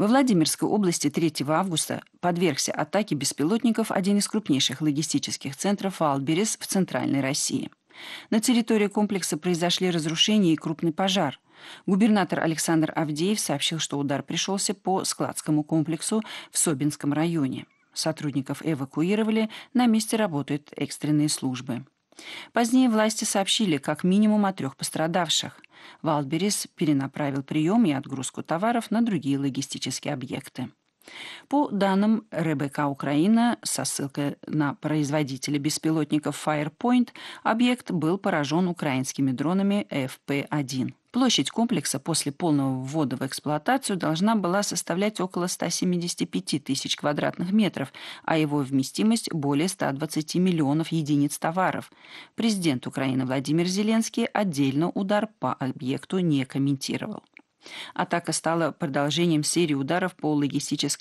Во Владимирской области 3 августа подвергся атаке беспилотников один из крупнейших логистических центров Валберес в Центральной России. На территории комплекса произошли разрушения и крупный пожар. Губернатор Александр Авдеев сообщил, что удар пришелся по складскому комплексу в Собинском районе. Сотрудников эвакуировали, на месте работают экстренные службы. Позднее власти сообщили как минимум о 3 пострадавших. Валберес перенаправил прием и отгрузку товаров на другие логистические объекты. По данным РБК Украина, со ссылкой на производителя беспилотников Firepoint, объект был поражен украинскими дронами FP-1. Площадь комплекса после полного ввода в эксплуатацию должна была составлять около 175 тысяч квадратных метров, а его вместимость – более 120 миллионов единиц товаров. Президент Украины Владимир Зеленский отдельно удар по объекту не комментировал. Атака стала продолжением серии ударов по логистической